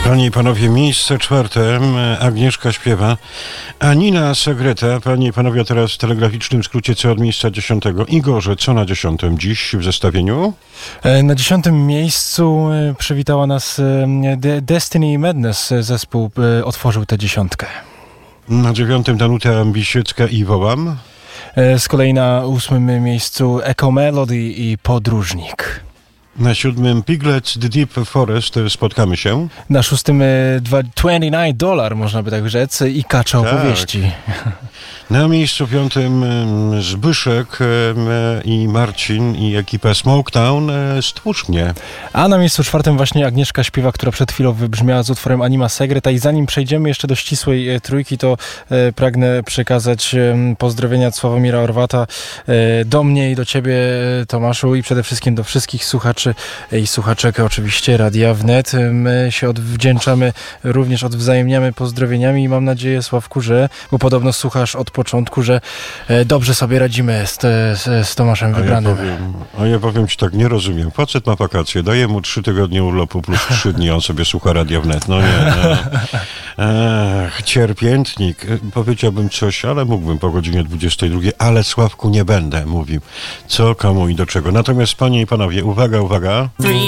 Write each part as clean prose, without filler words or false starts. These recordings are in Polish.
Panie i panowie, miejsce czwarte. Agnieszka śpiewa. Anina Segreta. Panie i panowie, teraz w telegraficznym skrócie co od miejsca 10. Igorze, co na 10 dziś w zestawieniu? Na 10. miejscu przywitała nas Destiny Madness. Zespół otworzył tę 10. Na 9. Danuta Wisiecka i Wołam. Z kolei na 8. miejscu Echo Melody i Podróżnik. Na 7. Piglets The Deep Forest. Spotkamy się. Na 6. $29, można by tak rzec, i Kacze opowieści. Na miejscu 5. Zbyszek i Marcin i ekipa Smoketown. Stwórz mnie. A na miejscu 4. właśnie Agnieszka śpiewa, która przed chwilą wybrzmiała z utworem Anina Segreta. I zanim przejdziemy jeszcze do ścisłej trójki, to pragnę przekazać pozdrowienia od Sławomira Orwata do mnie i do ciebie, Tomaszu, i przede wszystkim do wszystkich słuchaczy i słuchaczek oczywiście Radia Wnet. My się odwdzięczamy, również odwzajemniamy pozdrowieniami i mam nadzieję, Sławku, że, bo podobno słuchasz od początku, że dobrze sobie radzimy z Tomaszem Wybranym. Ja powiem ci tak, nie rozumiem. Facet ma wakacje, daje mu 3 tygodnie urlopu plus 3 dni, on sobie słucha Radia Wnet. No nie, no. Cierpiętnik. Powiedziałbym coś, ale mógłbym po godzinie 22, ale Sławku nie będę mówił, co, komu i do czego. Natomiast panie i panowie, uwaga, uwaga.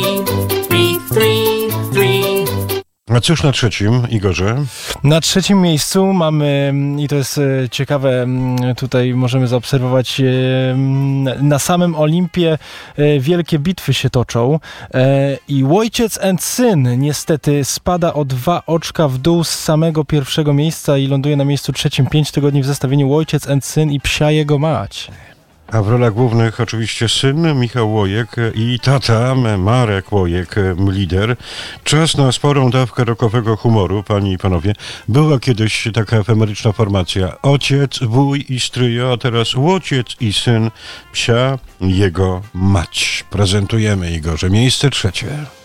A cóż na 3, Igorze? Na 3. miejscu mamy, i to jest ciekawe, tutaj możemy zaobserwować, na samym Olimpie wielkie bitwy się toczą i Ojciec and Syn niestety spada o 2 oczka w dół z samego 1. miejsca i ląduje na miejscu 3, 5 tygodni w zestawieniu Ojciec and Syn i Psia jego mać. A w rolach głównych oczywiście syn Michał Łojek i tata Marek Łojek, lider. Czas na sporą dawkę rockowego humoru, panie i panowie. Była kiedyś taka efemeryczna formacja. Ojciec, wuj i stryjo, a teraz Łociec i syn, Psia jego mać. Prezentujemy, Igorze, miejsce 3.